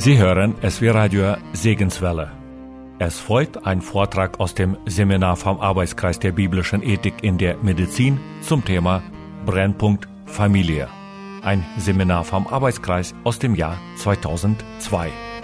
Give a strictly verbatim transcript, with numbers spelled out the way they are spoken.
Sie hören S W Radio Segenswelle. Es folgt ein Vortrag aus dem Seminar vom Arbeitskreis der biblischen Ethik in der Medizin zum Thema Brennpunkt Familie. Ein Seminar vom Arbeitskreis aus dem Jahr zweitausendzwei.